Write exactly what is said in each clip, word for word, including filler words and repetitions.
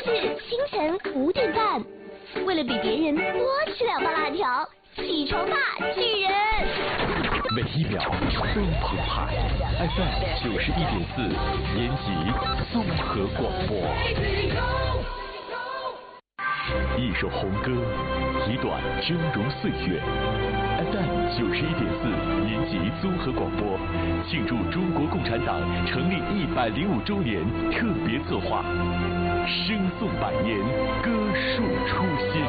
日清晨五点半，为了比别人多吃两包辣条，起床吧巨人！ 每一秒都澎湃 ，F M 九十一点四，延吉综合广播。一首红歌，一段峥嵘岁月。F M 九十一点四，延吉综合广播，庆祝中国共产党成立一百零五周年特别策划，声颂百年，歌树初心。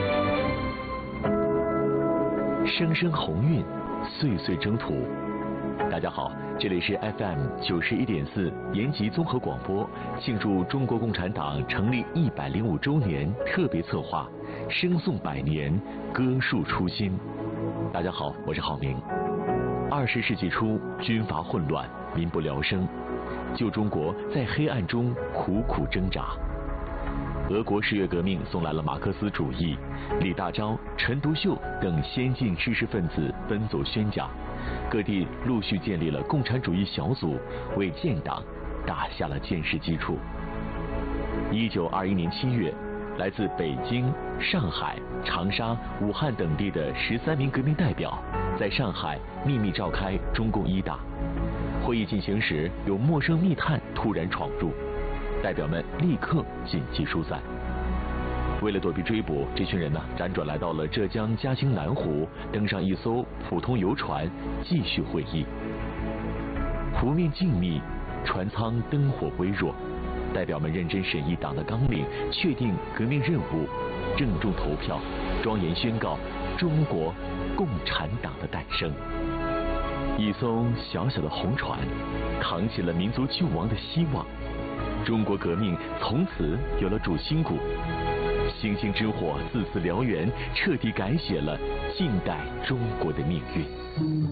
声声鸿运，岁岁征途。大家好，这里是 F M 九十一点四延吉综合广播，庆祝中国共产党成立一百零五周年特别策划，声颂百年，歌树初心。大家好，我是郝明。二十世纪初，军阀混乱，民不聊生，旧中国在黑暗中苦苦挣扎。俄国十月革命送来了马克思主义，李大钊、陈独秀等先进知识分子奔走宣讲，各地陆续建立了共产主义小组，为建党打下了坚实基础。一九二一年七月，来自北京、上海、长沙、武汉等地的十三名革命代表，在上海秘密召开中共一大会议。进行时，有陌生密探突然闯入，代表们立刻紧急疏散。为了躲避追捕，这群人呢辗转来到了浙江嘉兴南湖，登上一艘普通游船，继续会议。湖面静谧，船舱灯火微弱，代表们认真审议党的纲领，确定革命任务，郑重投票，庄严宣告中国共产党的诞生。一艘小小的红船，扛起了民族救亡的希望。中国革命从此有了主心骨，星星之火自此燎原，彻底改写了近代中国的命运。